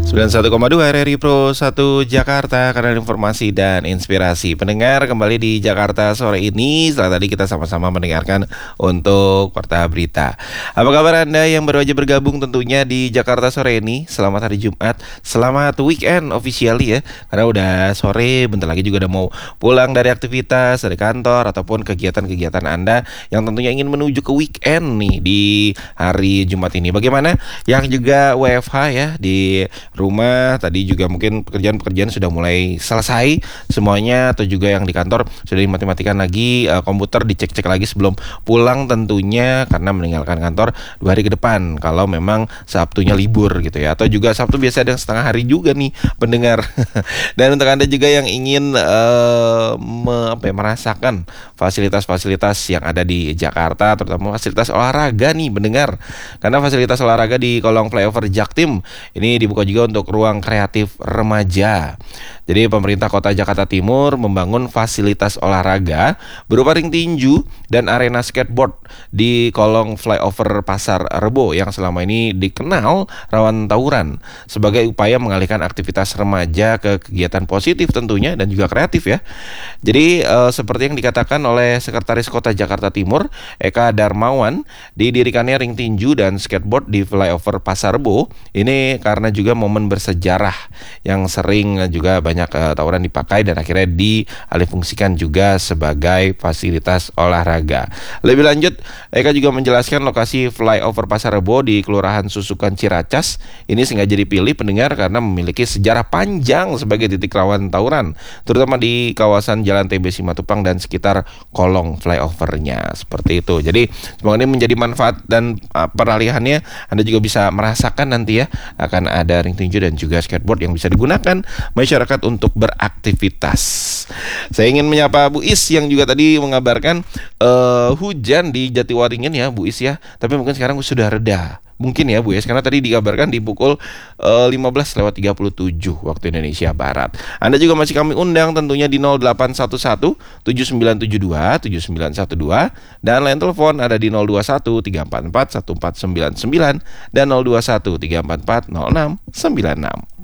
91,2 RRI Pro 1 Jakarta, kanal informasi dan inspirasi. Pendengar, kembali di Jakarta sore ini. Setelah tadi kita sama-sama mendengarkan untuk Warta Berita. Apa kabar Anda yang baru aja bergabung tentunya di Jakarta sore ini? Selamat hari Jumat, selamat weekend officially ya. Karena udah sore, bentar lagi juga udah mau pulang dari aktivitas, dari kantor ataupun kegiatan-kegiatan Anda yang tentunya ingin menuju ke weekend nih di hari Jumat ini. Bagaimana yang juga WFH ya di rumah, tadi juga mungkin pekerjaan-pekerjaan sudah mulai selesai semuanya, atau juga yang di kantor sudah dimati-matikan lagi, komputer dicek-cek lagi sebelum pulang tentunya, karena meninggalkan kantor 2 hari ke depan kalau memang Sabtunya libur gitu ya, atau juga Sabtu biasa ada yang setengah hari juga nih pendengar. Dan untuk Anda juga yang ingin merasakan fasilitas-fasilitas yang ada di Jakarta, terutama fasilitas olahraga nih pendengar, karena fasilitas olahraga di kolong flyover Jaktim ini dibuka juga untuk ruang kreatif remaja. Jadi pemerintah Kota Jakarta Timur membangun fasilitas olahraga berupa ring tinju dan arena skateboard di kolong flyover Pasar Rebo yang selama ini dikenal rawan tawuran, sebagai upaya mengalihkan aktivitas remaja ke kegiatan positif tentunya dan juga kreatif ya. Jadi seperti yang dikatakan oleh Sekretaris Kota Jakarta Timur Eka Darmawan, didirikannya ring tinju dan skateboard di flyover Pasar Rebo ini karena juga momen bersejarah yang sering juga banyak tawuran dipakai dan akhirnya dialihfungsikan juga sebagai fasilitas olahraga. Lebih lanjut, Eka juga menjelaskan lokasi flyover Pasar Rebo di Kelurahan Susukan Ciracas ini sengaja dipilih pendengar karena memiliki sejarah panjang sebagai titik rawan tawuran, terutama di kawasan Jalan TB Simatupang dan sekitar kolong flyovernya. Seperti itu. Jadi semoga ini menjadi manfaat dan peralihannya Anda juga bisa merasakan nanti ya, akan ada ring tinju dan juga skateboard yang bisa digunakan masyarakat untuk beraktivitas. Saya ingin menyapa Bu Is yang juga tadi mengabarkan hujan di Jatiwaringin ya Bu Is ya, tapi mungkin sekarang sudah reda. Mungkin ya Bu Is, karena tadi dikabarkan di pukul 15:37 waktu Indonesia Barat. Anda juga masih kami undang tentunya di 0811 7972 7912 dan line telepon ada di 021 344 1499 dan 021 344 0696.